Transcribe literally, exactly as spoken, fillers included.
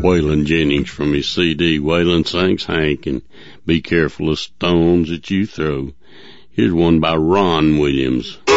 Waylon Jennings from his C D, Waylon Sings Hank, and Be Careful of Stones That You Throw. Here's one by Ron Williams.